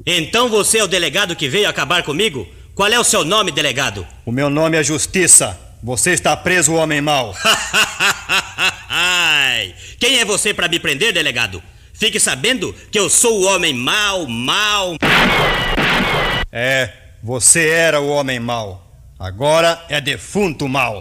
Então você é o delegado que veio acabar comigo? Qual é o seu nome, delegado? O meu nome é Justiça. Você está preso, homem mau. Quem é você para me prender, delegado? Fique sabendo que eu sou o homem mau. É, você era o homem mau. Agora é defunto mau.